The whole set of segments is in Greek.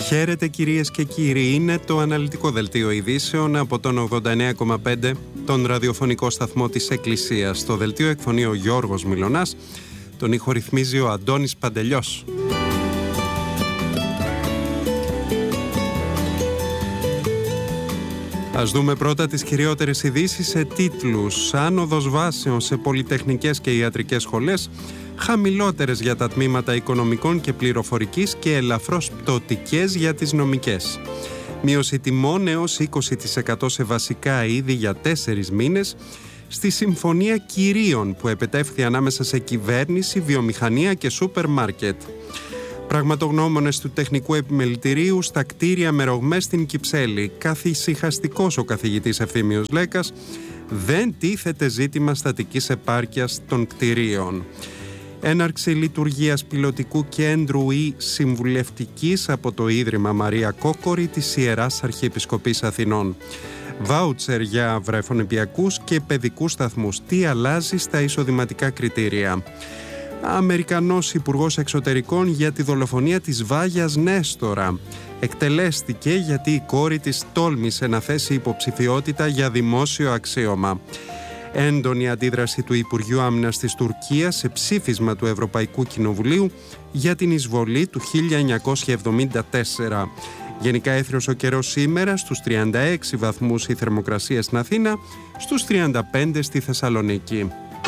Χαίρετε κυρίες και κύριοι, είναι το αναλυτικό δελτίο ειδήσεων από τον 89,5, τον ραδιοφωνικό σταθμό της Εκκλησίας. Στο δελτίο εκφωνεί ο Γιώργος Μιλωνάς, τον ήχο ρυθμίζει ο Αντώνης Παντελιός. Ας δούμε πρώτα τις κυριότερες ειδήσεις σε τίτλους. Άνοδος βάσεων σε πολυτεχνικές και ιατρικές σχολές, χαμηλότερες για τα τμήματα οικονομικών και πληροφορικής και ελαφρώς πτωτικές για τις νομικές. Μείωση τιμών έως 20% σε βασικά είδη για 4 μήνες στη Συμφωνία Κυρίων που επετεύχθη ανάμεσα σε κυβέρνηση, βιομηχανία και σούπερ μάρκετ. Πραγματογνώμονες του Τεχνικού Επιμελητηρίου στα κτίρια με ρογμές στην Κυψέλη. Καθησυχαστικός ο καθηγητής Ευθύμιος Λέκας, δεν τίθεται ζήτημα στατικής επάρκειας των κτιρίων. Έναρξη λειτουργίας πιλωτικού κέντρου ή συμβουλευτικής από το Ίδρυμα Μαρία Κόκορη της Ιεράς Αρχιεπισκοπής Αθηνών. Βάουτσερ για βρεφονιπιακούς και παιδικούς σταθμούς. Τι αλλάζει στα εισοδηματικά κριτήρια. Αμερικανός Υπουργός Εξωτερικών για τη δολοφονία της Βάγιας Νέστορα. Εκτελέστηκε γιατί η κόρη της τόλμησε να θέσει υποψηφιότητα για δημόσιο αξίωμα. Έντονη αντίδραση του Υπουργείου Άμυνας της Τουρκίας σε ψήφισμα του Ευρωπαϊκού Κοινοβουλίου για την εισβολή του 1974. Γενικά έθριος ο καιρός σήμερα, στους 36 βαθμούς η θερμοκρασία στην Αθήνα, στους 35 στη Θεσσαλονίκη.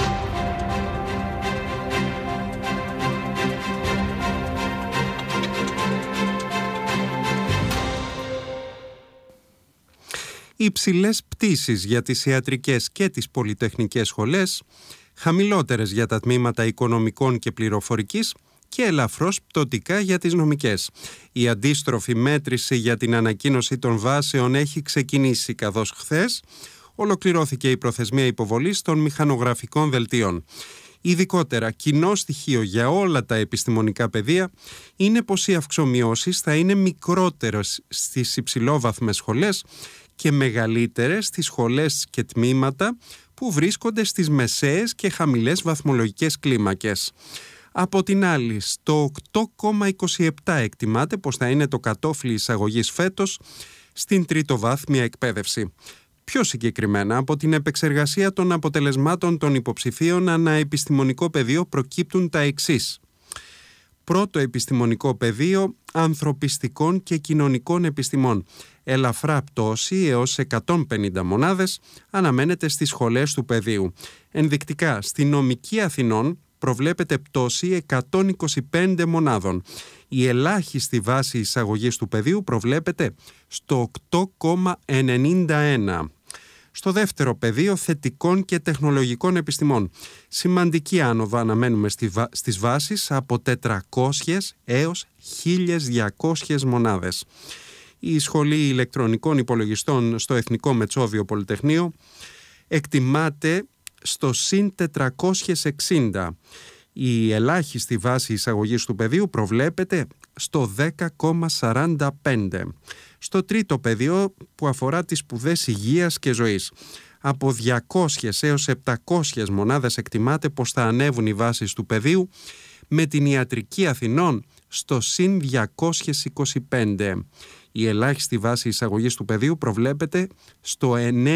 Υψηλές πτήσεις για τις ιατρικές και τις πολυτεχνικές σχολές, χαμηλότερες για τα τμήματα οικονομικών και πληροφορικής και ελαφρώς πτωτικά για τις νομικές. Η αντίστροφη μέτρηση για την ανακοίνωση των βάσεων έχει ξεκινήσει, καθώς χθες ολοκληρώθηκε η προθεσμία υποβολής των μηχανογραφικών δελτίων. Ειδικότερα, κοινό στοιχείο για όλα τα επιστημονικά πεδία είναι πως οι αυξομειώσεις θα είναι μικρότερες στις υψηλόβαθμες σχολές και μεγαλύτερες στις σχολές και τμήματα που βρίσκονται στις μεσαίες και χαμηλές βαθμολογικές κλίμακες. Από την άλλη, στο 8,27 εκτιμάται πως θα είναι το κατόφλι εισαγωγής φέτος στην τριτοβάθμια εκπαίδευση. Πιο συγκεκριμένα, από την επεξεργασία των αποτελεσμάτων των υποψηφίων ανά επιστημονικό πεδίο προκύπτουν τα εξής. Πρώτο επιστημονικό πεδίο ανθρωπιστικών και κοινωνικών επιστημών. Ελαφρά πτώση έως 150 μονάδες αναμένεται στις σχολές του πεδίου. Ενδεικτικά, στη νομική Αθηνών προβλέπεται πτώση 125 μονάδων. Η ελάχιστη βάση εισαγωγής του πεδίου προβλέπεται στο 8,91. Στο δεύτερο πεδίο θετικών και τεχνολογικών επιστημών. Σημαντική άνοδο αναμένουμε στις βάσεις από 400 έως 1.200 μονάδες. Η Σχολή Ηλεκτρονικών Υπολογιστών στο Εθνικό Μετσόβιο Πολυτεχνείο εκτιμάται στο συν 460. Η ελάχιστη βάση εισαγωγής του πεδίου προβλέπεται στο 10,45. Στο τρίτο πεδίο που αφορά τις σπουδές υγείας και ζωής. Από 200 έως 700 μονάδες εκτιμάται πως θα ανέβουν οι βάσεις του πεδίου, με την Ιατρική Αθηνών στο συν 225. Η ελάχιστη βάση εισαγωγής του πεδίου προβλέπεται στο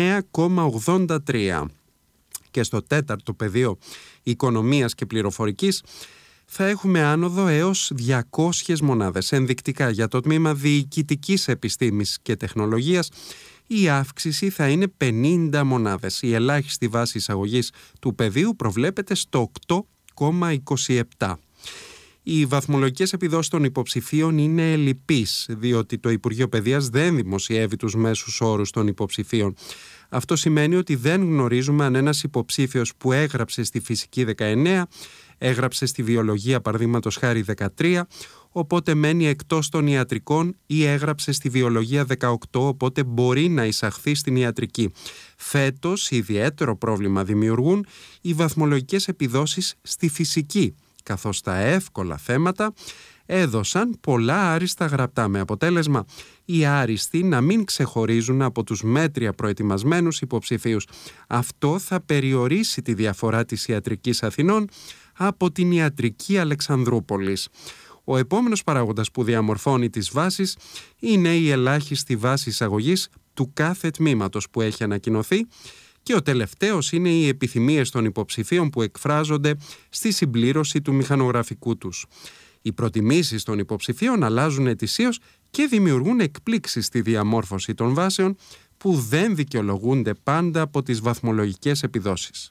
9,83. Και στο τέταρτο πεδίο οικονομίας και πληροφορικής θα έχουμε άνοδο έως 200 μονάδες. Ενδεικτικά, για το τμήμα διοικητικής επιστήμης και τεχνολογίας η αύξηση θα είναι 50 μονάδες. Η ελάχιστη βάση εισαγωγής του πεδίου προβλέπεται στο 8,27. Οι βαθμολογικές επιδόσεις των υποψηφίων είναι ελλειπείς, διότι το Υπουργείο Παιδείας δεν δημοσιεύει τους μέσους όρους των υποψηφίων. Αυτό σημαίνει ότι δεν γνωρίζουμε αν ένας υποψήφιος που έγραψε στη φυσική 19, έγραψε στη βιολογία παραδείγματος χάρη 13, οπότε μένει εκτός των ιατρικών, ή έγραψε στη βιολογία 18, οπότε μπορεί να εισαχθεί στην ιατρική. Φέτος ιδιαίτερο πρόβλημα δημιουργούν οι βαθμολογικές επιδόσεις στη φυσική, καθώς τα εύκολα θέματα έδωσαν πολλά άριστα γραπτά, με αποτέλεσμα οι άριστοι να μην ξεχωρίζουν από τους μέτρια προετοιμασμένους υποψηφίους. Αυτό θα περιορίσει τη διαφορά της Ιατρικής Αθηνών από την Ιατρική Αλεξανδρούπολης. Ο επόμενος παράγοντας που διαμορφώνει τις βάσεις είναι η ελάχιστη βάση εισαγωγής του κάθε τμήματος που έχει ανακοινωθεί και ο τελευταίος είναι οι επιθυμίες των υποψηφίων που εκφράζονται στη συμπλήρωση του μηχανογραφικού τους. Οι προτιμήσεις των υποψηφίων αλλάζουν ετησίως και δημιουργούν εκπλήξεις στη διαμόρφωση των βάσεων που δεν δικαιολογούνται πάντα από τις βαθμολογικές επιδόσεις.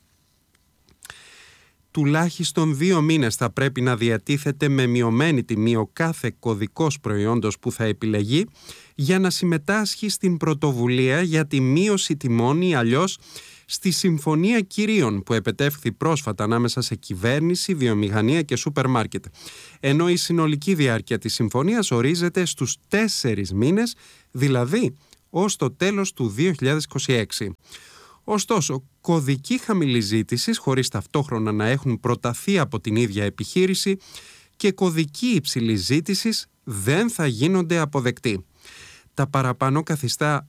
Τουλάχιστον 2 μήνες θα πρέπει να διατίθεται με μειωμένη τιμή ο κάθε κωδικός προϊόντος που θα επιλεγεί για να συμμετάσχει στην πρωτοβουλία για τη μείωση τιμών ή αλλιώς στη Συμφωνία Κυρίων που επετεύχθη πρόσφατα ανάμεσα σε κυβέρνηση, βιομηχανία και σούπερ μάρκετ. Ενώ η συνολική διάρκεια της συμφωνίας ορίζεται στους 4 μήνες, δηλαδή ως το τέλος του 2026. Ωστόσο, κωδικοί χαμηλής ζήτησης, χωρίς ταυτόχρονα να έχουν προταθεί από την ίδια επιχείρηση, και κωδικοί υψηλής ζήτησης δεν θα γίνονται αποδεκτοί. Τα παραπάνω καθιστά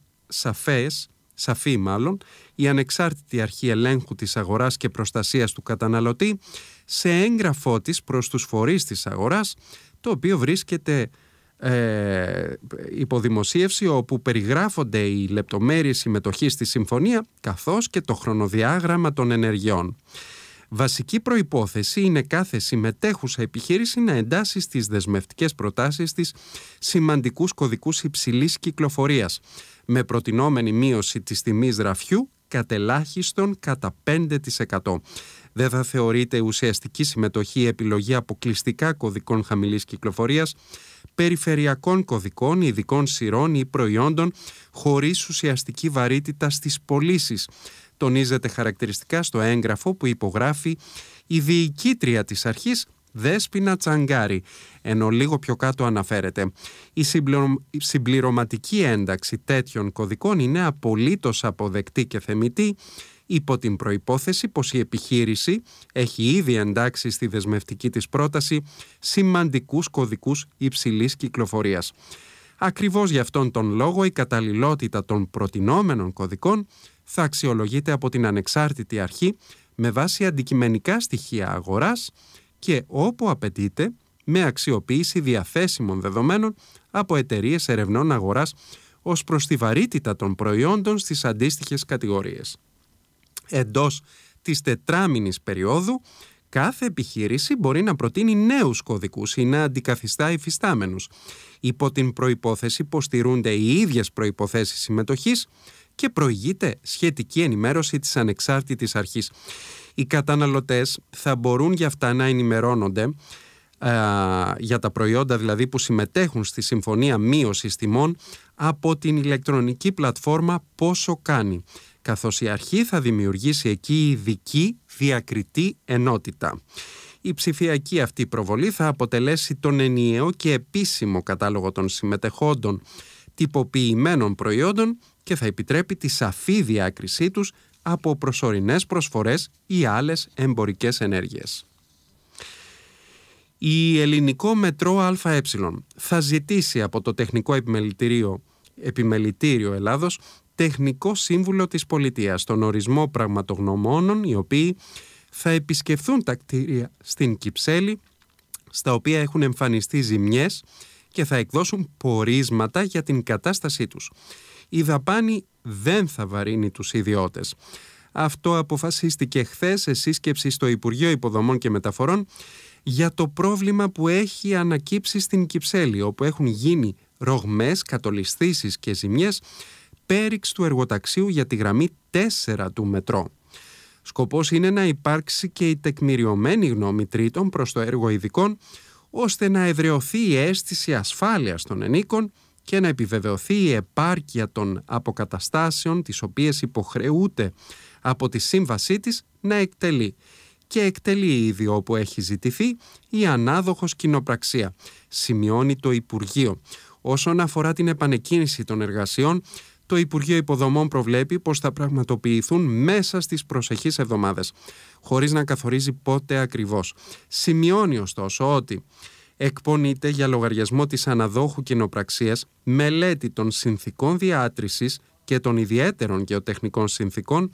σαφή η ανεξάρτητη αρχή ελέγχου της αγοράς και προστασίας του καταναλωτή σε έγγραφό της προς τους φορείς της αγοράς, το οποίο βρίσκεται υποδημοσίευση, όπου περιγράφονται οι λεπτομέρειες συμμετοχής στη συμφωνία καθώς και το χρονοδιάγραμμα των ενεργειών. Βασική προϋπόθεση είναι κάθε συμμετέχουσα επιχείρηση να εντάσσει στις δεσμευτικές προτάσεις της σημαντικούς κωδικούς υψηλής κυκλοφορίας, με προτινόμενη μείωση της τιμής ραφιού κατελάχιστον κατά 5%. Δεν θα θεωρείται ουσιαστική συμμετοχή η επιλογή αποκλειστικά κωδικών χαμηλής κυκλοφορίας, περιφερειακών κωδικών, ειδικών σειρών ή προϊόντων χωρίς ουσιαστική βαρύτητα στις πωλήσεις. Τονίζεται χαρακτηριστικά στο έγγραφο που υπογράφει η διοικήτρια της αρχής, Δέσποινα Τσαγκάρη, ενώ λίγο πιο κάτω αναφέρεται: η συμπληρωματική ένταξη τέτοιων κωδικών είναι απολύτως αποδεκτή και θεμιτή υπό την προϋπόθεση πως η επιχείρηση έχει ήδη εντάξει στη δεσμευτική της πρόταση σημαντικούς κωδικούς υψηλής κυκλοφορίας. Ακριβώς γι' αυτόν τον λόγο η καταλληλότητα των προτινόμενων κωδικών θα αξιολογείται από την ανεξάρτητη αρχή με βάση αντικειμενικά στοιχεία αγοράς και όπου απαιτείται με αξιοποίηση διαθέσιμων δεδομένων από εταιρείες ερευνών αγοράς ως προς τη βαρύτητα των προϊόντων στις αντίστοιχες κατηγορίες. Εντός της 4μηνης περίοδου, κάθε επιχείρηση μπορεί να προτείνει νέους κωδικούς ή να αντικαθιστά υφιστάμενους, υπό την προϋπόθεση πως στηρούνται οι ίδιες προϋποθέσεις συμμετοχής και προηγείται σχετική ενημέρωση της ανεξάρτητης αρχής. Οι καταναλωτές θα μπορούν για αυτά να ενημερώνονται για τα προϊόντα δηλαδή που συμμετέχουν στη Συμφωνία Μείωσης Τιμών από την ηλεκτρονική πλατφόρμα Πόσο Κάνει, καθώς η αρχή θα δημιουργήσει εκεί ειδική διακριτή ενότητα. Η ψηφιακή αυτή προβολή θα αποτελέσει τον ενιαίο και επίσημο κατάλογο των συμμετεχόντων τυποποιημένων προϊόντων και θα επιτρέπει τη σαφή διάκρισή τους από προσωρινές προσφορές ή άλλες εμπορικές ενέργειες. Η Ελληνικό Μετρό ΑΕ θα ζητήσει από το Τεχνικό Επιμελητήριο Ελλάδος τεχνικό σύμβουλο της πολιτείας στον ορισμό πραγματογνωμόνων, οι οποίοι θα επισκεφθούν τα κτίρια στην Κυψέλη στα οποία έχουν εμφανιστεί ζημιές και θα εκδώσουν πορίσματα για την κατάστασή τους. Η δαπάνη δεν θα βαρύνει τους ιδιώτες. Αυτό αποφασίστηκε χθες σε σύσκεψη στο Υπουργείο Υποδομών και Μεταφορών για το πρόβλημα που έχει ανακύψει στην Κυψέλη, όπου έχουν γίνει ρογμές, κατολισθήσεις και ζημιές πέριξ του εργοταξίου για τη γραμμή 4 του μετρό. Σκοπός είναι να υπάρξει και η τεκμηριωμένη γνώμη τρίτων προς το έργο ειδικών, ώστε να εδραιωθεί η αίσθηση ασφάλειας των ενίκων και να επιβεβαιωθεί η επάρκεια των αποκαταστάσεων τις οποίες υποχρεούται από τη σύμβασή της να εκτελεί. Και εκτελεί ήδη όπου έχει ζητηθεί η ανάδοχος κοινοπραξία, σημειώνει το Υπουργείο. Όσον αφορά την επανεκκίνηση των εργασιών, το Υπουργείο Υποδομών προβλέπει πως θα πραγματοποιηθούν μέσα στις προσεχείς εβδομάδες, χωρίς να καθορίζει πότε ακριβώς. Σημειώνει ωστόσο ότι εκπονείται για λογαριασμό της αναδόχου κοινοπραξίας μελέτη των συνθηκών διάτρησης και των ιδιαίτερων γεωτεχνικών συνθηκών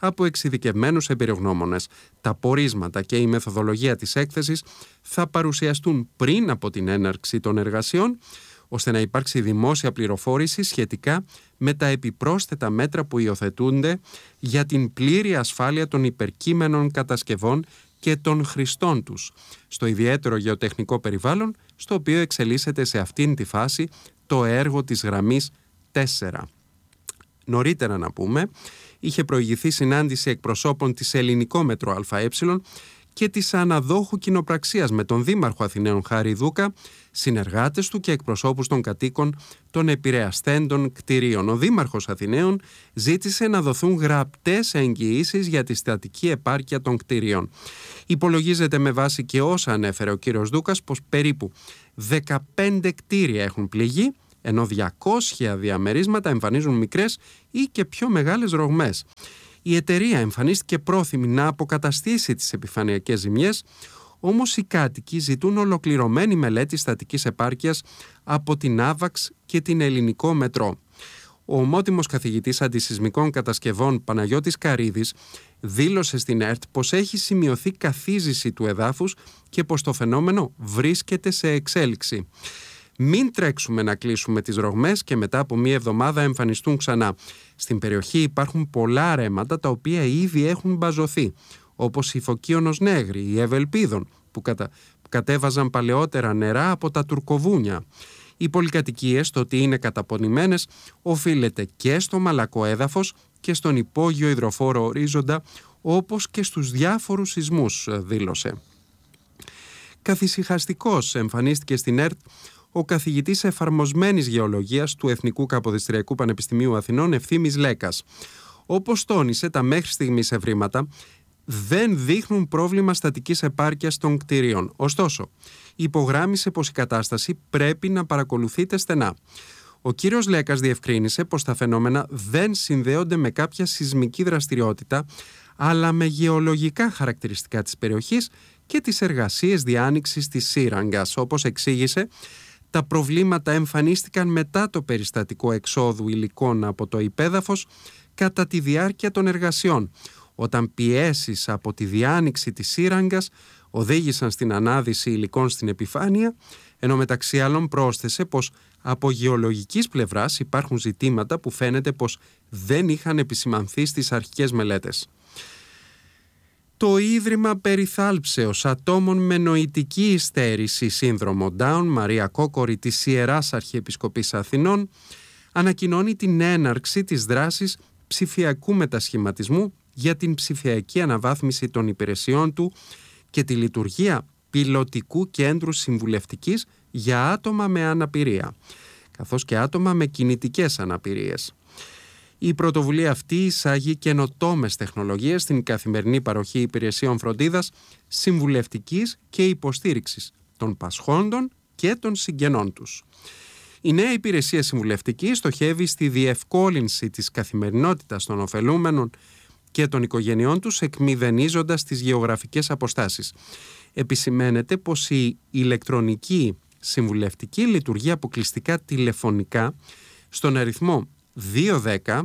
από εξειδικευμένους εμπειρογνώμονες. Τα πορίσματα και η μεθοδολογία της έκθεσης θα παρουσιαστούν πριν από την έναρξη των εργασιών, ώστε να υπάρξει δημόσια πληροφόρηση σχετικά με τα επιπρόσθετα μέτρα που υιοθετούνται για την πλήρη ασφάλεια των υπερκείμενων κατασκευών και των χρηστών τους, στο ιδιαίτερο γεωτεχνικό περιβάλλον, στο οποίο εξελίσσεται σε αυτήν τη φάση το έργο της γραμμής 4. Νωρίτερα να πούμε, είχε προηγηθεί συνάντηση εκπροσώπων της Ελληνικό Μετρό ΑΕ και της αναδόχου κοινοπραξίας με τον Δήμαρχο Αθηναίων Χάρη Δούκα, συνεργάτες του και εκπροσώπους των κατοίκων των επηρεαστέντων κτηρίων. Ο Δήμαρχος Αθηναίων ζήτησε να δοθούν γραπτές εγγυήσεις για τη στατική επάρκεια των κτηρίων. Υπολογίζεται με βάση και όσα ανέφερε ο κύριος Δούκας πως περίπου 15 κτίρια έχουν πληγεί, ενώ 200 διαμερίσματα εμφανίζουν μικρές ή και πιο μεγάλες ρογμές. Η εταιρεία εμφανίστηκε πρόθυμη να αποκαταστήσει τις επιφανειακές ζημιές, όμως οι κάτοικοι ζητούν ολοκληρωμένη μελέτη στατικής επάρκειας από την Άβαξ και την Ελληνικό Μετρό. Ο ομότιμος καθηγητής αντισυσμικών κατασκευών Παναγιώτης Καρίδης δήλωσε στην ΕΡΤ πως έχει σημειωθεί καθίζηση του εδάφους και πως το φαινόμενο βρίσκεται σε εξέλιξη. Μην τρέξουμε να κλείσουμε τις ρογμές και μετά από μία εβδομάδα εμφανιστούν ξανά. Στην περιοχή υπάρχουν πολλά ρέματα τα οποία ήδη έχουν μπαζωθεί, όπως η Φωκίωνος Νέγρη, η Ευελπίδων, που κατέβαζαν παλαιότερα νερά από τα τουρκοβούνια. Οι πολυκατοικίες, το ότι είναι καταπονημένες, οφείλεται και στο μαλακό έδαφος και στον υπόγειο υδροφόρο ορίζοντα, όπως και στους διάφορους σεισμούς, δήλωσε. Καθησυχαστικός εμφανίστηκε στην ΕΡΤ ο καθηγητής εφαρμοσμένης γεωλογίας του Εθνικού Καποδιστριακού Πανεπιστημίου Αθηνών Ευθύμης Λέκας. Όπως τόνισε, τα μέχρι στιγμής ευρήματα δεν δείχνουν πρόβλημα στατικής επάρκειας των κτηρίων. Ωστόσο, υπογράμμισε πως η κατάσταση πρέπει να παρακολουθείται στενά. Ο κύριος Λέκας διευκρίνησε πως τα φαινόμενα δεν συνδέονται με κάποια σεισμική δραστηριότητα, αλλά με γεωλογικά χαρακτηριστικά της περιοχής και τις εργασίες διάνοιξης της σύραγγας. Όπως εξήγησε, τα προβλήματα εμφανίστηκαν μετά το περιστατικό εξόδου υλικών από το υπέδαφος κατά τη διάρκεια των εργασιών, όταν πιέσεις από τη διάνοιξη της σύραγγας οδήγησαν στην ανάδυση υλικών στην επιφάνεια, ενώ μεταξύ άλλων πρόσθεσε πως από γεωλογικής πλευράς υπάρχουν ζητήματα που φαίνεται πως δεν είχαν επισημανθεί στις αρχικές μελέτες. Το Ίδρυμα Περιθάλψεως Ατόμων με Νοητική Υστέρηση Σύνδρομο Down, Μαρία Κόκορη της Ιεράς Αρχιεπισκοπής Αθηνών, ανακοινώνει την έναρξη της δράσης ψηφιακού μετασχηματισμού για την ψηφιακή αναβάθμιση των υπηρεσιών του και τη λειτουργία πιλωτικού κέντρου συμβουλευτικής για άτομα με αναπηρία, καθώς και άτομα με κινητικές αναπηρίες. Η πρωτοβουλία αυτή εισάγει καινοτόμες τεχνολογίες στην καθημερινή παροχή υπηρεσιών φροντίδας, συμβουλευτικής και υποστήριξης των πασχόντων και των συγγενών τους. Η νέα υπηρεσία συμβουλευτική στοχεύει στη διευκόλυνση της καθημερινότητας των ωφελούμενων και των οικογενειών τους, εκμηδενίζοντας τις γεωγραφικές αποστάσεις. Επισημαίνεται πως η ηλεκτρονική συμβουλευτική λειτουργεί αποκλειστικά τηλεφωνικά στον αριθμό 210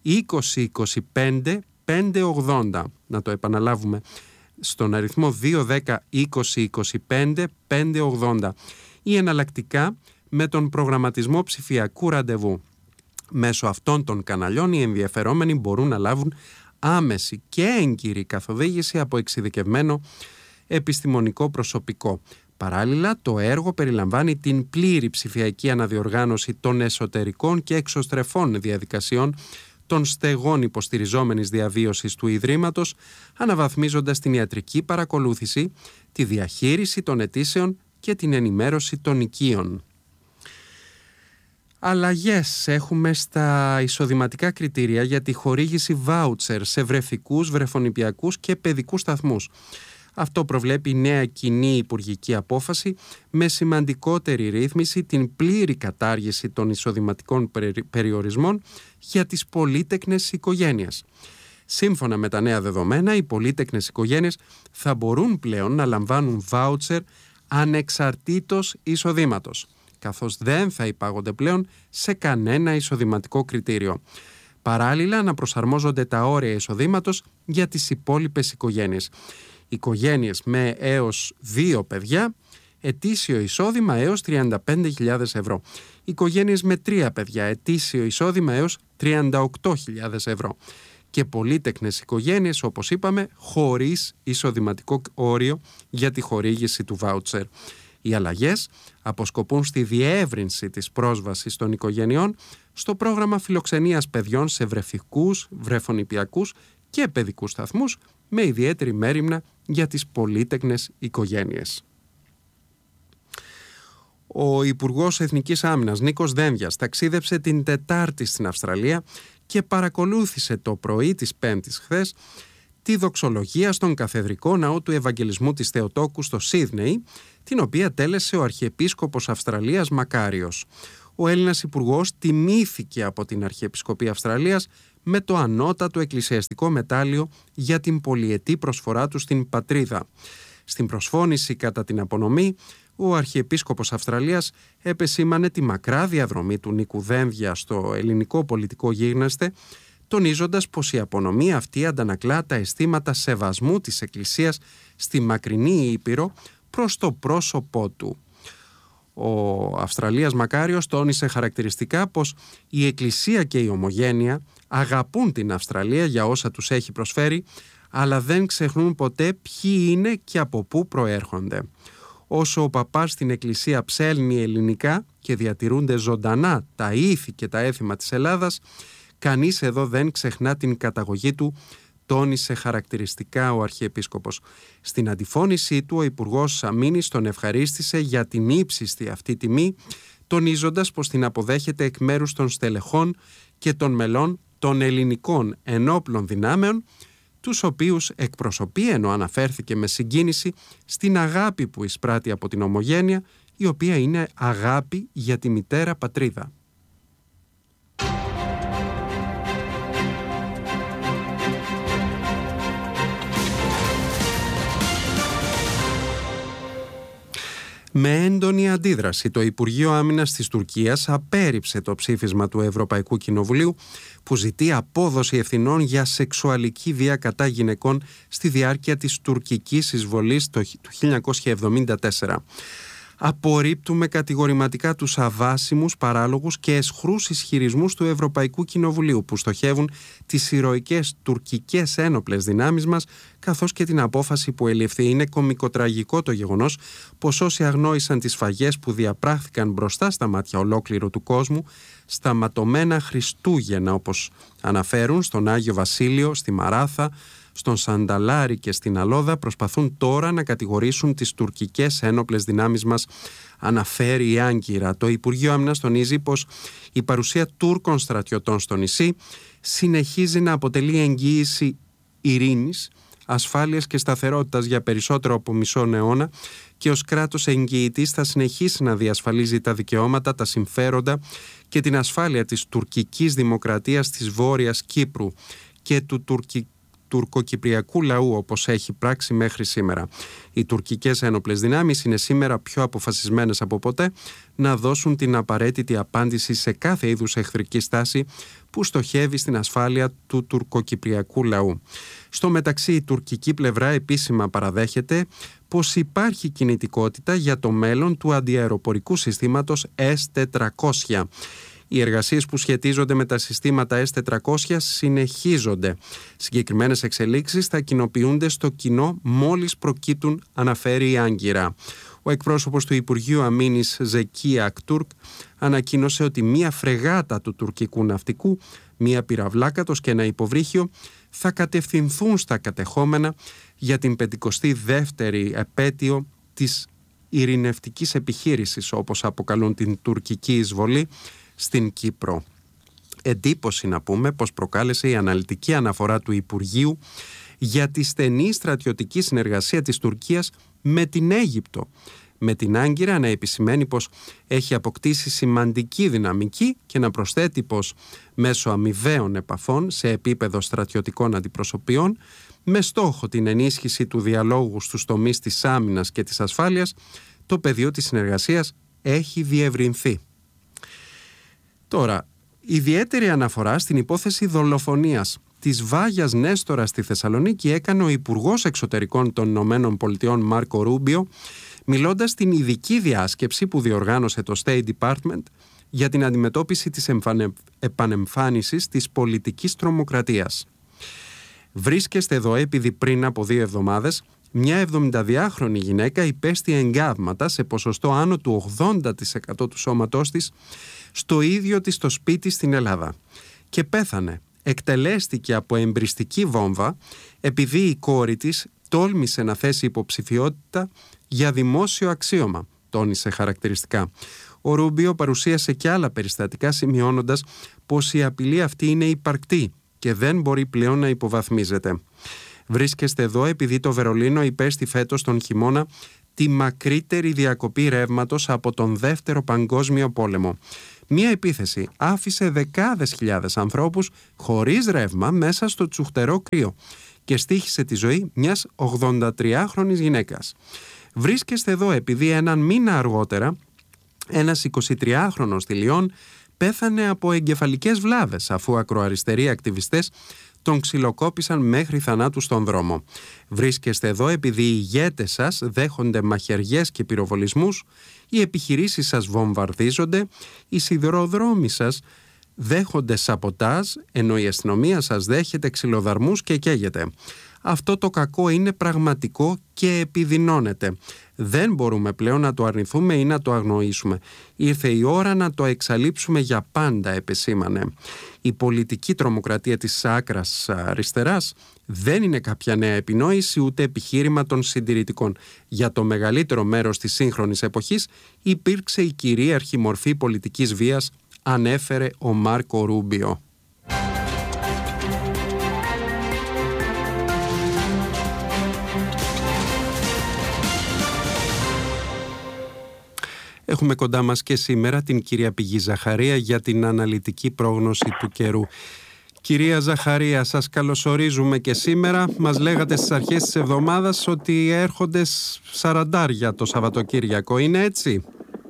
2025 580. Να το επαναλάβουμε, στον αριθμό 210 2025 580 ή εναλλακτικά με τον προγραμματισμό ψηφιακού ραντεβού. Μέσω αυτών των καναλιών οι ενδιαφερόμενοι μπορούν να λάβουν άμεση και έγκυρη καθοδήγηση από εξειδικευμένο επιστημονικό προσωπικό. Παράλληλα, το έργο περιλαμβάνει την πλήρη ψηφιακή αναδιοργάνωση των εσωτερικών και εξωστρεφών διαδικασιών των στεγών υποστηριζόμενης διαβίωσης του Ιδρύματος, αναβαθμίζοντας την ιατρική παρακολούθηση, τη διαχείριση των αιτήσεων και την ενημέρωση των οικείων. Αλλαγές έχουμε στα εισοδηματικά κριτήρια για τη χορήγηση βάουτσερ σε βρεφικούς, βρεφονηπιακούς και παιδικούς σταθμούς. Αυτό προβλέπει νέα κοινή υπουργική απόφαση με σημαντικότερη ρύθμιση την πλήρη κατάργηση των εισοδηματικών περιορισμών για τις πολύτεκνες οικογένειες. Σύμφωνα με τα νέα δεδομένα, οι πολύτεκνες οικογένειες θα μπορούν πλέον να λαμβάνουν βάουτσερ ανεξαρτήτως εισοδήματος, καθώς δεν θα υπάγονται πλέον σε κανένα εισοδηματικό κριτήριο. Παράλληλα, να προσαρμόζονται τα όρια εισοδήματος για τις υπόλοιπες οικογένειες. Οικογένειες με έως 2 παιδιά, ετήσιο εισόδημα έως 35.000 ευρώ. Οικογένειες με 3 παιδιά, ετήσιο εισόδημα έως 38.000 ευρώ. Και πολύτεκνες οικογένειες, όπως είπαμε, χωρίς εισοδηματικό όριο για τη χορήγηση του βάουτσερ. Οι αλλαγές αποσκοπούν στη διεύρυνση της πρόσβασης των οικογενειών στο πρόγραμμα φιλοξενίας παιδιών σε βρεφικούς, βρεφονηπιακούς και παιδικούς σταθμούς, με ιδιαίτερη μέριμνα για τις πολύτεκνες οικογένειες. Ο Υπουργός Εθνικής Άμυνας Νίκος Δένδιας ταξίδεψε την Τετάρτη στην Αυστραλία και παρακολούθησε το πρωί της Πέμπτης χθες τη δοξολογία στον Καθεδρικό Ναό του Ευαγγελισμού της Θεοτόκου στο Σίδνεϊ, την οποία τέλεσε ο Αρχιεπίσκοπος Αυστραλίας Μακάριος. Ο Έλληνας Υπουργός τιμήθηκε από την Αρχιεπισκοπή Αυστραλίας με το ανώτατο εκκλησιαστικό μετάλλιο για την πολυετή προσφορά του στην πατρίδα. Στην προσφώνηση κατά την απονομή, ο Αρχιεπίσκοπος Αυστραλίας επεσήμανε τη μακρά διαδρομή του Νίκου Δένδια στο ελληνικό πολιτικό γίγνεσθε, τονίζοντας πως η απονομή αυτή αντανακλά τα αισθήματα σεβασμού της Εκκλησίας στη μακρινή Ήπειρο προς το πρόσωπό του. Ο Αυστραλίας Μακάριος τόνισε χαρακτηριστικά πως η Εκκλησία και η Ομογένεια αγαπούν την Αυστραλία για όσα τους έχει προσφέρει, αλλά δεν ξεχνούν ποτέ ποιοι είναι και από πού προέρχονται. Όσο ο παπάς στην Εκκλησία ψέλνει ελληνικά και διατηρούνται ζωντανά τα ήθη και τα έθιμα της Ελλάδας, κανείς εδώ δεν ξεχνά την καταγωγή του, τόνισε χαρακτηριστικά ο Αρχιεπίσκοπος. Στην αντιφώνησή του, ο Υπουργός Αμήνης τον ευχαρίστησε για την ύψιστη αυτή τιμή, τονίζοντας πως την αποδέχεται εκ μέρους των στελεχών και των μελών των ελληνικών ενόπλων δυνάμεων, τους οποίους εκπροσωπεί, ενώ αναφέρθηκε με συγκίνηση στην αγάπη που εισπράττει από την Ομογένεια, η οποία είναι αγάπη για τη μητέρα πατρίδα. Με έντονη αντίδραση, το Υπουργείο Άμυνας της Τουρκίας απέρριψε το ψήφισμα του Ευρωπαϊκού Κοινοβουλίου που ζητεί απόδοση ευθυνών για σεξουαλική βία κατά γυναικών στη διάρκεια της τουρκικής εισβολής του 1974. Απορρίπτουμε κατηγορηματικά τους αβάσιμους, παράλογους και αισχρούς ισχυρισμούς του Ευρωπαϊκού Κοινοβουλίου που στοχεύουν τις ηρωικές τουρκικές ένοπλες δυνάμεις μας, καθώς και την απόφαση που ελήφθη. Είναι κωμικοτραγικό το γεγονός πως όσοι αγνόησαν τις σφαγές που διαπράχθηκαν μπροστά στα μάτια ολόκληρου του κόσμου, στα ματωμένα Χριστούγεννα, όπως αναφέρουν στον Άγιο Βασίλειο, στη Μαράθα, στον Σανταλάρη και στην Αλόδα, προσπαθούν τώρα να κατηγορήσουν τις τουρκικές ένοπλες δυνάμεις μας, αναφέρει η Άγκυρα. Το Υπουργείο Άμυνας τονίζει πως η παρουσία Τούρκων στρατιωτών στο νησί συνεχίζει να αποτελεί εγγύηση ειρήνης, ασφάλειας και σταθερότητας για περισσότερο από μισό αιώνα και ως κράτος εγγυητής θα συνεχίσει να διασφαλίζει τα δικαιώματα, τα συμφέροντα και την ασφάλεια της τουρκικής δημοκρατίας της Βόρειας Κύπρου και του τουρκοκυπριακού λαού, όπως έχει πράξει μέχρι σήμερα. Οι τουρκικές ένοπλες δυνάμεις είναι σήμερα πιο αποφασισμένες από ποτέ να δώσουν την απαραίτητη απάντηση σε κάθε είδους εχθρική στάση που στοχεύει στην ασφάλεια του τουρκοκυπριακού λαού. Στο μεταξύ, η τουρκική πλευρά επίσημα παραδέχεται πως υπάρχει κινητικότητα για το μέλλον του αντιαεροπορικού συστήματος S-400. Οι εργασίες που σχετίζονται με τα συστήματα S-400 συνεχίζονται. Συγκεκριμένες εξελίξεις θα κοινοποιούνται στο κοινό μόλις προκύπτουν, αναφέρει η Άγκυρα. Ο εκπρόσωπος του Υπουργείου Αμήνης Ζεκί Ακτούρκ ανακοίνωσε ότι μία φρεγάτα του τουρκικού ναυτικού, μία πυραυλάκατος και ένα υποβρύχιο θα κατευθυνθούν στα κατεχόμενα για την 52η επέτειο της ειρηνευτικής επιχείρησης, όπως αποκαλούν την τουρκική εισβολή στην Κύπρο. Εντύπωση να πούμε πως προκάλεσε η αναλυτική αναφορά του Υπουργείου για τη στενή στρατιωτική συνεργασία της Τουρκίας με την Αίγυπτο. Με την Άγκυρα να επισημαίνει πως έχει αποκτήσει σημαντική δυναμική και να προσθέτει πως μέσω αμοιβαίων επαφών σε επίπεδο στρατιωτικών αντιπροσωπιών, με στόχο την ενίσχυση του διαλόγου στους τομείς της άμυνας και της ασφάλειας, το πεδίο της συνεργασίας έχει διευρυνθεί. Τώρα, Ιδιαίτερη αναφορά στην υπόθεση δολοφονίας της Βάγιας Νέστορα στη Θεσσαλονίκη έκανε ο Υπουργός Εξωτερικών των Ηνωμένων Πολιτειών Μάρκο Ρούμπιο, μιλώντας στην ειδική διάσκεψη που διοργάνωσε το State Department για την αντιμετώπιση της επανεμφάνισης της πολιτικής τρομοκρατίας. Βρίσκεστε εδώ επειδή πριν από 2 εβδομάδες μια 72χρονη γυναίκα υπέστη εγκάβματα σε ποσοστό άνω του 80% του σώματός της στο ίδιο της το σπίτι στην Ελλάδα και πέθανε. Εκτελέστηκε από εμπριστική βόμβα επειδή η κόρη της τόλμησε να θέσει υποψηφιότητα για δημόσιο αξίωμα, τόνισε χαρακτηριστικά. Ο Ρούμπιο παρουσίασε και άλλα περιστατικά, σημειώνοντας πως η απειλή αυτή είναι υπαρκτή και δεν μπορεί πλέον να υποβαθμίζεται. Βρίσκεστε εδώ επειδή το Βερολίνο υπέστη φέτος τον χειμώνα τη μακρύτερη διακοπή ρεύματος από τον Δεύτερο Παγκόσμιο Πόλεμο. Μία επίθεση άφησε δεκάδες χιλιάδες ανθρώπους χωρίς ρεύμα μέσα στο τσουχτερό κρύο και στοίχισε τη ζωή μιας 83χρονης γυναίκας. Βρίσκεστε εδώ επειδή έναν μήνα αργότερα ένας 23χρονος στη Λιόν πέθανε από εγκεφαλικές βλάβες αφού ακροαριστεροί ακτιβιστές τον ξυλοκόπησαν μέχρι θανάτου στον δρόμο. Βρίσκεστε εδώ επειδή οι ηγέτες σας δέχονται μαχαιριές και πυροβολισμούς, οι επιχειρήσεις σας βομβαρδίζονται, οι σιδηροδρόμοι σας δέχονται σαποτάζ, ενώ η αστυνομία σας δέχεται ξυλοδαρμούς και καίγεται. Αυτό το κακό είναι πραγματικό και επιδεινώνεται. Δεν μπορούμε πλέον να το αρνηθούμε ή να το αγνοήσουμε. Ήρθε η ώρα να το εξαλείψουμε για πάντα, επεσήμανε. Η πολιτική τρομοκρατία της άκρας αριστεράς δεν είναι κάποια νέα επινόηση ούτε επιχείρημα των συντηρητικών. Για το μεγαλύτερο μέρος της σύγχρονης εποχής υπήρξε η κυρίαρχη μορφή πολιτικής βίας, ανέφερε ο Μάρκο Ρούμπιο. Έχουμε κοντά μας και σήμερα την κυρία Πηγή Ζαχαρία για την αναλυτική πρόγνωση του καιρού. Κυρία Ζαχαρία, σας καλωσορίζουμε και σήμερα. Μας λέγατε στις αρχές της εβδομάδας ότι έρχονται 40 το Σαββατοκύριακο. Είναι έτσι?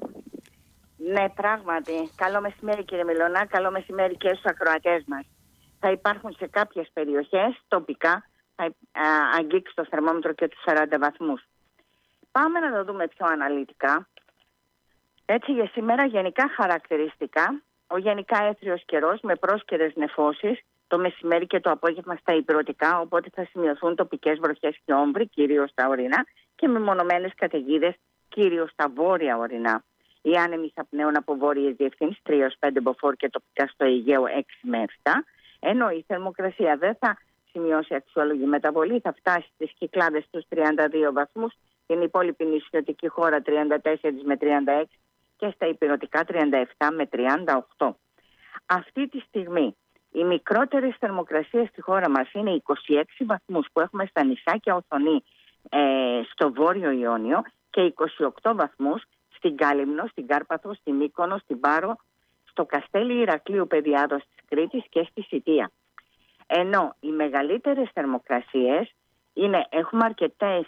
Ναι, πράγματι. Καλό μεσημέρι κύριε Μιλωνά, καλό μεσημέρι και στους ακροατές μας. Θα υπάρχουν σε κάποιες περιοχές τοπικά, θα αγγίξει το θερμόμετρο και τους 40 βαθμούς. Πάμε να το δούμε πιο αναλυτικά. Έτσι για σήμερα γενικά χαρακτηριστικά, ο γενικά έθριος καιρός με πρόσκαιρες νεφώσεις το μεσημέρι και το απόγευμα στα ηπειρωτικά, οπότε θα σημειωθούν τοπικές βροχές και όμβροι, κυρίως στα ορεινά, και μεμονωμένες καταιγίδες, κυρίως στα βόρεια ορεινά. Οι άνεμοι θα πνέουν από βόρειες διευθύνσεις 3-5 μποφόρ και τοπικά στο Αιγαίο 6 με 7, ενώ η θερμοκρασία δεν θα σημειώσει αξιόλογη μεταβολή, θα φτάσει στις Κυκλάδες στους 32 βαθμούς, στην υπόλοιπη νησιωτική χώρα 34 με 36 και στα ηπειρωτικά 37 με 38. Αυτή τη στιγμή οι μικρότερες θερμοκρασίες στη χώρα μας είναι 26 βαθμούς που έχουμε στα νησάκια Οθονή στο Βόρειο Ιόνιο και 28 βαθμούς στην Κάλυμνο, στην Κάρπαθο, στην Μύκονο, στην Πάρο, στο Καστέλι Ηρακλείου Πεδιάδος της Κρήτης και στη Σιτία. Ενώ οι μεγαλύτερες θερμοκρασίες έχουμε αρκετές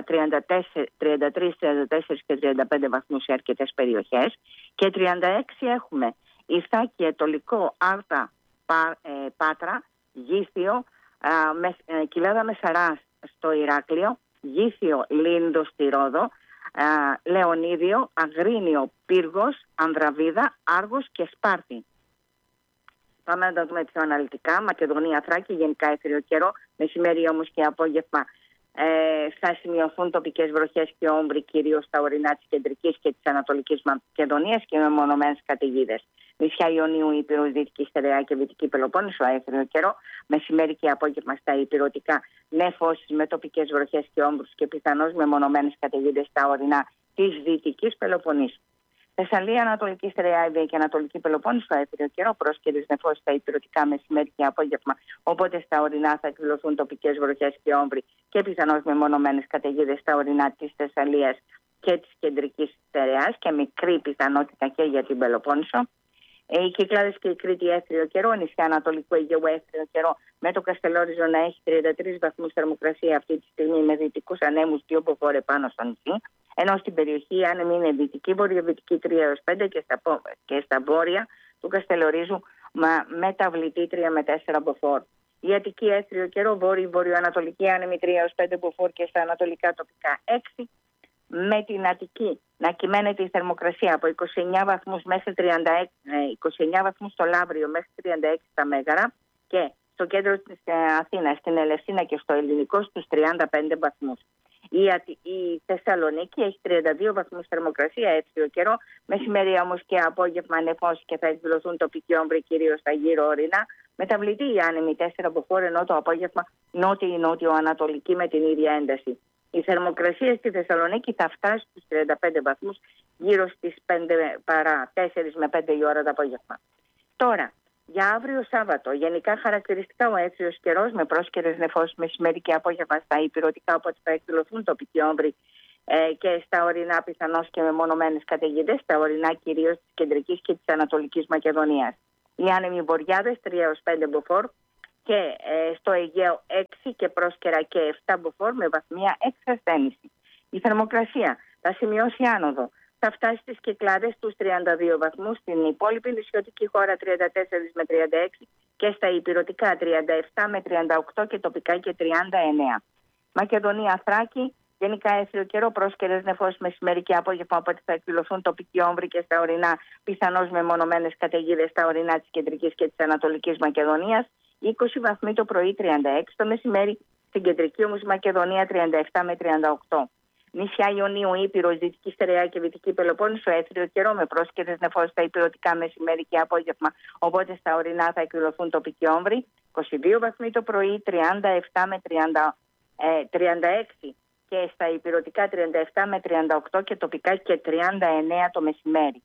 33, 34 και 35 βαθμούς σε αρκετές περιοχές και 36 έχουμε Ιθάκη, Ετωλικό, Άρτα, Πάτρα, Γήθιο, Κοιλάδα Μεσαράς στο Ηράκλειο, Γήθιο, Λίνδο στη Ρόδο, Λεωνίδιο, Αγρίνιο, Πύργος, Ανδραβίδα, Άργος και Σπάρτη. Πάμε να τα δούμε πιο αναλυτικά. Μακεδονία, Θράκη, γενικά έθριο καιρό. Μεσημέρι όμως και απόγευμα θα σημειωθούν τοπικές βροχές και όμβροι, κυρίως στα ορεινά της κεντρικής και της ανατολικής Μακεδονίας και με μονομένες καταιγίδες. Νησιά Ιωνίου, Ήπειρος, Δυτική Στερεά και Δυτική Πελοπόννησο, έθριο καιρό. Μεσημέρι και απόγευμα στα ηπειρωτικά νεφώσεις με τοπικές βροχές και όμβρους και πιθανώς με μονομένες καταιγίδες στα ορεινά της Δυτικής Πελοποννήσου. Θεσσαλία, Ανατολική Στερεά, Ιδέα και Ανατολική Πελοπόννησο, έθριο καιρό, πρόσκαιρες νεφώσεις στα ηπειρωτικά μεσημέρι και απόγευμα. Οπότε στα ορεινά θα εκδηλωθούν τοπικές βροχές και όμβροι και πιθανώς μεμονωμένες καταιγίδες στα ορεινά της Θεσσαλίας και της κεντρικής Στερεάς και μικρή πιθανότητα και για την Πελοπόννησο. Οι Κυκλάδες και η Κρήτη, έθριο καιρό, νησιά Ανατολικού Αιγαίου, έθριο καιρό, με το Καστελόριζο να έχει 33 βαθμούς θερμοκρασία αυτή τη στιγμή με δυτικούς ανέμους 2 μποφόρ πάνω στο νησί. Ενώ στην περιοχή η άνεμη είναι δυτική, βορειοδυτική 3-5 και στα βόρεια του Καστελορίζου μεταβλητή 3 με 4 μποφόρ. Η Αττική έθριο καιρό, βόρειο-βορειοανατολική άνεμη 3 έως 5 μποφόρ και στα ανατολικά τοπικά 6. Με την Αττική να κυμαίνεται η θερμοκρασία από 29 βαθμούς μέχρι 36, 29 βαθμούς στο Λαύριο μέχρι 36 στα Μέγαρα και στο κέντρο της Αθήνας, στην Ελευσίνα και στο Ελληνικό στους 35 βαθμούς. Η Θεσσαλονίκη έχει 32 βαθμούς θερμοκρασία, έθριο καιρό. Μεσημέρι όμως και απόγευμα νεφώσει και θα εκδηλωθούν τοπικοί όμβροι κυρίως στα γύρω ορεινά. Μεταβλητή η άνεμη 4 μποφόρ, ενώ το απόγευμα νότιο-ανατολική με την ίδια ένταση. Η θερμοκρασία στη Θεσσαλονίκη θα φτάσει στους 35 βαθμούς γύρω στις 5 παρά 4 με 5 η ώρα το απόγευμα. Τώρα, για αύριο Σάββατο, γενικά χαρακτηριστικά ο έθριος καιρός με πρόσκαιρες νεφώσεις μεσημέρι και απόγευμα στα ηπειρωτικά, οπότε θα εκδηλωθούν τοπικοί όμβροι και στα ορεινά πιθανώς και μεμονωμένες καταιγίδες, στα ορεινά κυρίως της κεντρικής και της ανατολικής Μακεδονίας. Οι άνεμοι βοριάδες 3 έως 5 μποφόρ και στο Αιγαίο 6 και πρόσκαιρα και 7 μποφόρ με βαθμία εξασθένηση. Η θερμοκρασία θα σημειώσει άνοδο. Θα φτάσει στις Κυκλάδες στους 32 βαθμούς, στην υπόλοιπη νησιωτική χώρα 34 με 36 και στα ηπειρωτικά 37 με 38 και τοπικά και 39. Μακεδονία, Θράκη, γενικά έθριο καιρό, πρόσκαιρες νεφώσεις μεσημέρι και απόγευμα, οπότε θα εκδηλωθούν τοπικοί όμβροι και στα ορεινά, πιθανώς με μονομένες καταιγίδες στα ορεινά της κεντρικής και της ανατολικής Μακεδονίας. 20 βαθμοί το πρωί, 36 το μεσημέρι, στην κεντρική όμως Μακεδονία 37 με 38. Νησιά Ιωνίου, Ήπειρος, Δυτική Στερεά και Βυτική Πελοπόννησο, έθριο καιρό με πρόσκαιρες νεφώσεις στα ηπειρωτικά μεσημέρι και απόγευμα, οπότε στα ορεινά θα εκδηλωθούν τοπικοί όμβροι. 22 βαθμοί το πρωί, 37 με 36 και στα ηπειρωτικά 37 με 38 και τοπικά και 39 το μεσημέρι.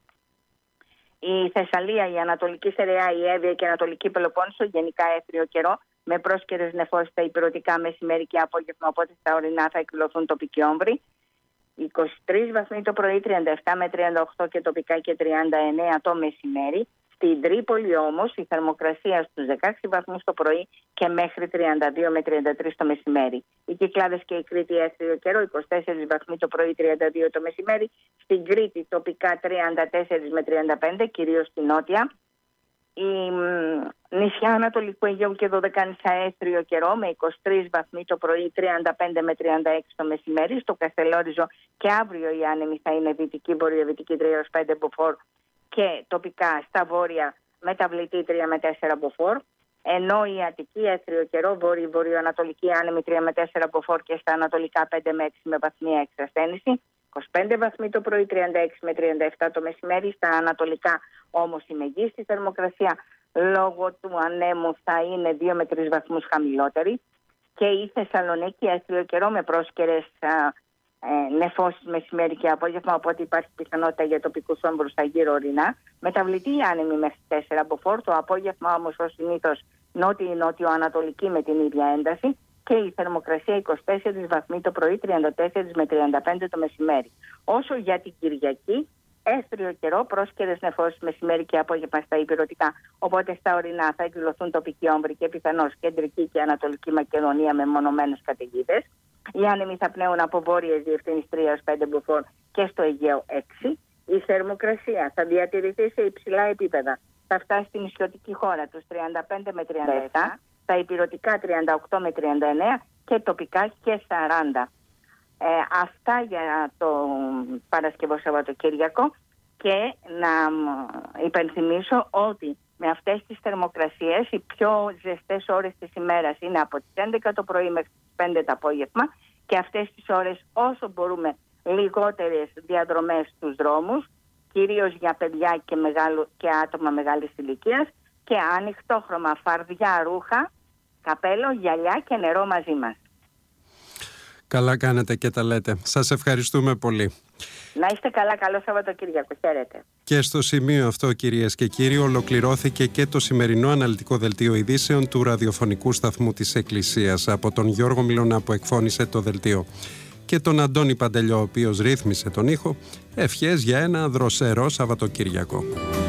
Η Θεσσαλία, η Ανατολική Στερεά, η Εύβοια και η Ανατολική Πελοπόννησο, γενικά έθριο καιρό με πρόσκαιρες νεφώσεις στα ηπειρωτικά μεσημέρι και απόγευμα, οπότε στα ορεινά θα εκδηλωθούν τοπικοί όμβροι. 23 βαθμοί το πρωί, 37 με 38 και τοπικά και 39 το μεσημέρι. Στην Τρίπολη όμως η θερμοκρασία στους 16 βαθμούς το πρωί και μέχρι 32 με 33 το μεσημέρι. Οι Κυκλάδες και η Κρήτη έθριο καιρό, 24 βαθμοί το πρωί, 32 το μεσημέρι. Στην Κρήτη τοπικά 34 με 35, κυρίως στη νότια. Η νησιά Ανατολικού Αιγαίου και Δωδεκάνησα έθριο καιρό με 23 βαθμοί το πρωί, 35 με 36 το μεσημέρι. Στο Καστελόριζο και αύριο η άνεμη θα είναι δυτική, βορειοδυτική 3 έως 5 μποφόρ και τοπικά στα βόρεια μεταβλητή 3 με 4 μποφόρ. Ενώ η Αττική έθριο καιρό, βορειοανατολική άνεμη 3 με 4 μποφόρ και στα ανατολικά 5 με 6 με βαθμία εξασθένηση. 25 βαθμοί το πρωί, 36 με 37 το μεσημέρι. Στα ανατολικά όμως η μεγίστη θερμοκρασία λόγω του ανέμου θα είναι 2 με 3 βαθμούς χαμηλότερη. Και η Θεσσαλονίκη έθριο καιρό με πρόσκαιρες νεφώσεις μεσημέρι και απόγευμα, οπότε υπάρχει πιθανότητα για τοπικούς όμβρους στα γύρω ορεινά. Μεταβλητή άνεμη μέχρι 4 μποφόρ, το απόγευμα όμως ως συνήθως νότιο-ανατολική με την ίδια ένταση. Και η θερμοκρασία 24 βαθμοί το πρωί, 34 με 35 το μεσημέρι. Όσο για την Κυριακή, έθριο καιρό, πρόσκαιρες νεφώσεις μεσημέρι και απόγευμα στα ηπειρωτικά. Οπότε στα ορεινά θα εκδηλωθούν τοπικοί όμβροι και πιθανώς κεντρική και ανατολική Μακεδονία με μονομένες καταιγίδες. Οι άνεμοι θα πνέουν από βόρειες διευθύνσεις 3 έως 5 μποφόρ και στο Αιγαίο 6. Η θερμοκρασία θα διατηρηθεί σε υψηλά επίπεδα. Θα φτάσει στην νησιωτική χώρα τους 35 με 37. Τα ηπειρωτικά 38 με 39 και τοπικά και 40. Αυτά για το Παρασκευό Σαββατοκύριακο και να υπενθυμίσω ότι με αυτές τις θερμοκρασίες οι πιο ζεστές ώρες της ημέρας είναι από τις 11 το πρωί μέχρι τις 5 το απόγευμα και αυτές τις ώρες όσο μπορούμε λιγότερες διαδρομές στους δρόμους, κυρίως για παιδιά και άτομα μεγάλης ηλικίας και ανοιχτόχρωμα φαρδιά ρούχα, καπέλο, γυαλιά και νερό μαζί μας. Καλά κάνετε και τα λέτε. Σας ευχαριστούμε πολύ. Να είστε καλά, καλό Σαββατοκύριακο. Χαίρετε. Και στο σημείο αυτό, κυρίες και κύριοι, ολοκληρώθηκε και το σημερινό αναλυτικό δελτίο ειδήσεων του ραδιοφωνικού σταθμού της Εκκλησίας. Από τον Γιώργο Μιλωνά που εκφώνησε το δελτίο και τον Αντώνη Παντελιό, ο οποίος ρύθμισε τον ήχο, ευχές για ένα δροσερό Σαββατοκύριακο.